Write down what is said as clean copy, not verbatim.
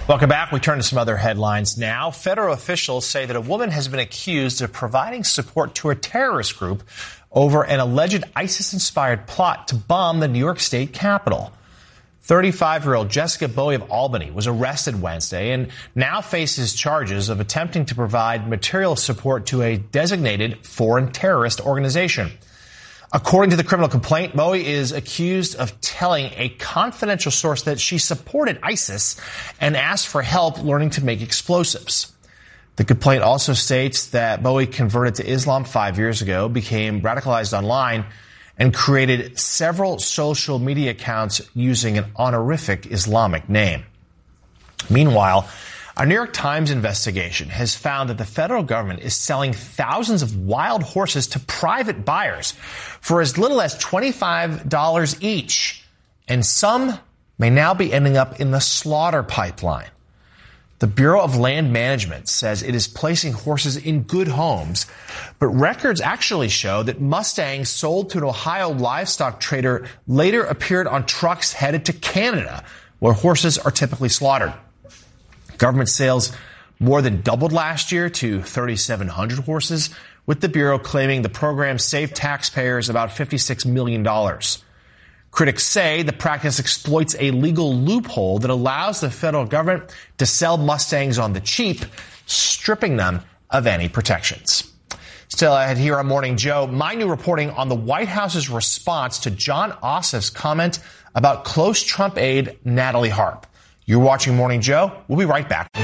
Welcome back. We turn to some other headlines now. Federal officials say that a woman has been accused of providing support to a terrorist group over an alleged ISIS-inspired plot to bomb the New York State Capitol. 35-year-old Jessica Bowie of Albany was arrested Wednesday and now faces charges of attempting to provide material support to a designated foreign terrorist organization. According to the criminal complaint, Bowie is accused of telling a confidential source that she supported ISIS and asked for help learning to make explosives. The complaint also states that Bowie converted to Islam 5 years ago, became radicalized online, and created several social media accounts using an honorific Islamic name. Meanwhile, a New York Times investigation has found that the federal government is selling thousands of wild horses to private buyers for as little as $25 each, and some may now be ending up in the slaughter pipeline. The Bureau of Land Management says it is placing horses in good homes, but records actually show that Mustangs sold to an Ohio livestock trader later appeared on trucks headed to Canada, where horses are typically slaughtered. Government sales more than doubled last year to 3,700 horses, with the Bureau claiming the program saved taxpayers about $56 million. Critics say the practice exploits a legal loophole that allows the federal government to sell Mustangs on the cheap, stripping them of any protections. Still ahead here on Morning Joe, my new reporting on the White House's response to Jon Ossoff's comment about close Trump aide Natalie Harp. You're watching Morning Joe. We'll be right back.